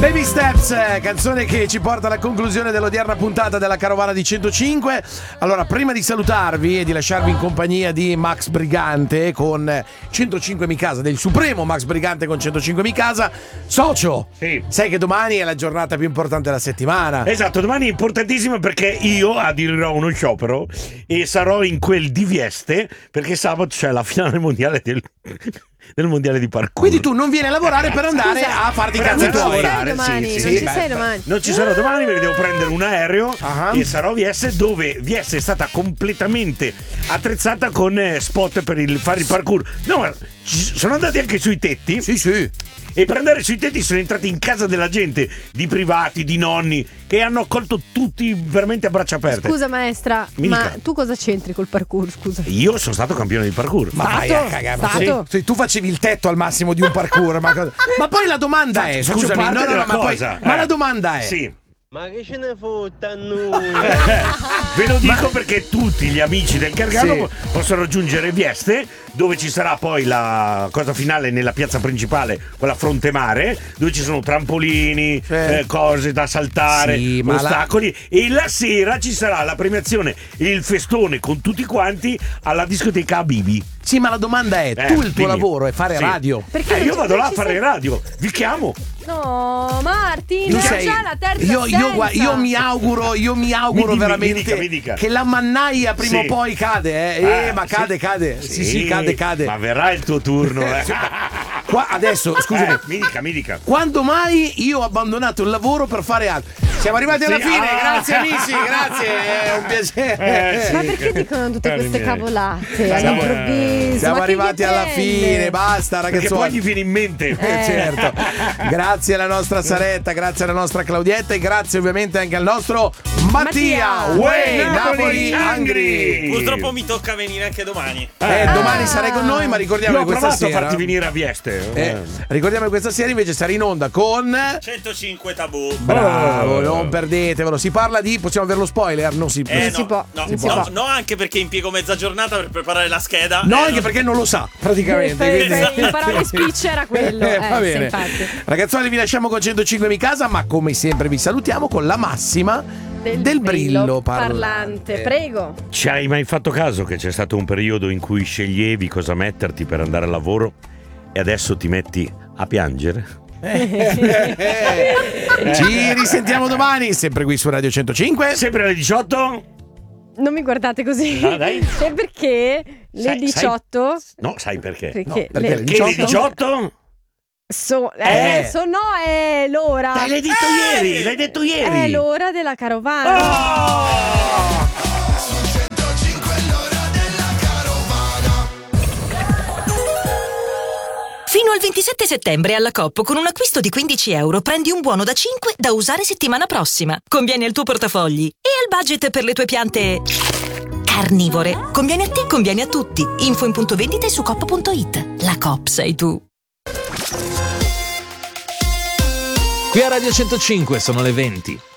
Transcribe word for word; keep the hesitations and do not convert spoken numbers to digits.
Baby Steps, canzone che ci porta alla conclusione dell'odierna puntata della Carovana di centocinque. Allora, prima di salutarvi e di lasciarvi in compagnia di Max Brigante con centocinque Mi Casa, del supremo Max Brigante con centocinque Mi Casa, socio, sì. Sai che domani è la giornata più importante della settimana. Esatto, domani è importantissimo perché io aderirò uno sciopero e sarò in quel di Vieste perché sabato c'è la finale mondiale del... del mondiale di parkour. Quindi tu non vieni a lavorare per andare Scusa, a farti i per cazzi andare a tuoi. lavorare, domani, sì, non sì, ci beh, sei beh, domani. Non ci sarò domani perché devo prendere un aereo uh-huh. e sarò a Vieste, dove Vieste è stata completamente attrezzata con eh, spot per il, fare il parkour. No, ma ci sono andati anche sui tetti. Sì, sì. E per andare sui tetti sono entrati in casa della gente, di privati, di nonni, che hanno accolto tutti veramente a braccia aperte. Scusa maestra, Mi ma dica. tu cosa c'entri col parkour, scusa? Io sono stato campione di parkour. Ma vai a cagare, ma Stato. se, se tu facevi il tetto al massimo di un parkour, ma, cosa- ma poi la domanda è, Faccio scusami, parte no, no, no, della ma, poi, cosa, ma eh. la domanda è, Sì. Ma che ce ne fotte a noi? Ve lo dico perché tutti gli amici del Gargano Sì. possono raggiungere Vieste, dove ci sarà poi la cosa finale nella piazza principale, quella fronte mare, dove ci sono trampolini, Sì. eh, cose da saltare, Sì, ma la- ostacoli, e la sera ci sarà la premiazione e il festone con tutti quanti alla discoteca Bibi. sì, ma la domanda è, Eh, tu il tuo dimmi. lavoro è fare Sì. radio. Perché Eh, non io ci- vado non là a ci fare sei- radio, vi chiamo. No, Martin, Tu è sei, già la terza io, io, gua- assenza. io mi auguro, io mi auguro Mi dimmi, veramente mi dica, mi dica. che la mannaia prima Sì. o poi cade, eh, eh Ah, ma sì. cade, cade, sì, sì, cade, cade. Ma verrà il tuo turno. Eh. Qua, adesso, scusami, Eh, mi dica, mi dica. quando mai io ho abbandonato il lavoro per fare altro? Siamo arrivati alla Sì, fine, ah. grazie amici, grazie, è un piacere. Eh, Ma sì. perché dicono tutte Cari queste miei. cavolate Siamo- all'improvviso? Siamo Ma chi arrivati gli alla prende? fine, basta Perché ragazzi. poi gli viene in mente. Eh, certo. Grazie alla nostra Saretta, grazie alla nostra Claudietta e grazie ovviamente anche al nostro Mattia. Mattia. Uè, Napoli, Napoli Angri. Angri. Purtroppo mi tocca venire anche domani. Eh, domani Ah. sarai con noi, ma ricordiamo Io ho che questa provato a sera farti venire a Vieste. eh, ricordiamo che questa sera invece sarà in onda con centocinque Tabù. bravo, Oh. non perdetevelo. Si parla di, possiamo avere lo spoiler? Non si, Eh, Non no, si può, no, non si no, può. no, anche perché impiego mezza giornata per preparare la scheda. No, Eh, anche non- perché non lo sa, praticamente. Per- quindi- per imparare speech era quello. Eh, Eh, va sì, bene. infatti. Ragazzuoli, vi lasciamo con centocinque Mi Casa, ma come sempre vi salutiamo con la massima del, brillo, parlante. Prego. Ci hai mai fatto caso che c'è stato un periodo in cui sceglievi cosa metterti per andare al lavoro e adesso ti metti a piangere? Ci risentiamo domani, sempre qui su Radio centocinque. Sempre alle diciotto? Non mi guardate così. Ah, dai. E perché le Sai- diciotto? No, sai perché? Perché, perché le, le Che le diciotto? so, Eh. eh, so- no, è l'ora. Dai, l'hai detto ieri, l'hai detto ieri. È l'ora della carovana. Oh! Fino al ventisette settembre alla Coop con un acquisto di quindici euro prendi un buono da cinque da usare settimana prossima. Conviene al tuo portafogli e al budget per le tue piante carnivore. Conviene a te, conviene a tutti. Info in punto vendita e su coop punto it. La Coop sei tu. Qui a Radio centocinque sono le venti.